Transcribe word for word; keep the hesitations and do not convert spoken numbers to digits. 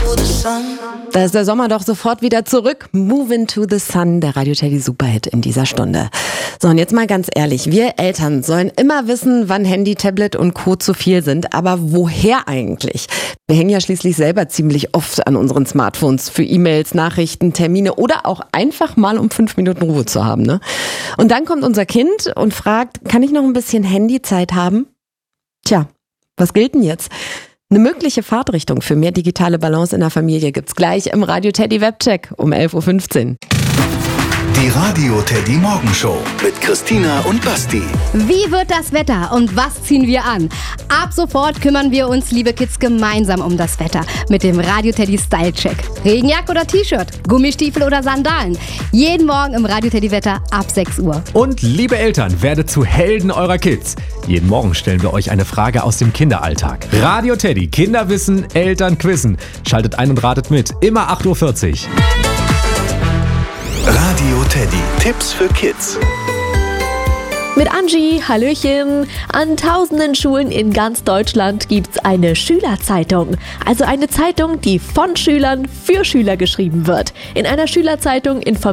Da ist der Sommer doch sofort wieder zurück. Moving to the Sun, der Radio Teddy Superhit in dieser Stunde. So, und jetzt mal ganz ehrlich, wir Eltern sollen immer wissen, wann Handy, Tablet und Co. zu viel sind. Aber woher eigentlich? Wir hängen ja schließlich selber ziemlich oft an unseren Smartphones für E-Mails, Nachrichten, Termine oder auch einfach mal um fünf Minuten Ruhe zu haben, ne? Und dann kommt unser Kind und fragt, kann ich noch ein bisschen Handyzeit haben? Tja, was gilt denn jetzt? Eine mögliche Fahrtrichtung für mehr digitale Balance in der Familie gibt's gleich im Radio Teddy Webcheck um elf Uhr fünfzehn. Die Radio Teddy Morgenshow mit Christina und Basti. Wie wird das Wetter und was ziehen wir an? Ab sofort kümmern wir uns, liebe Kids, gemeinsam um das Wetter mit dem Radio Teddy Style Check. Regenjacke oder T-Shirt, Gummistiefel oder Sandalen. Jeden Morgen im Radio Teddy Wetter ab sechs Uhr. Und liebe Eltern, werdet zu Helden eurer Kids. Jeden Morgen stellen wir euch eine Frage aus dem Kinderalltag. Radio Teddy, Kinder wissen, Eltern quizzen. Schaltet ein und ratet mit. Immer acht Uhr vierzig. Radio Teddy. Tipps für Kids. Mit Angie, Hallöchen. An tausenden Schulen in ganz Deutschland gibt's eine Schülerzeitung. Also eine Zeitung, die von Schülern für Schüler geschrieben wird. In einer Schülerzeitung informiert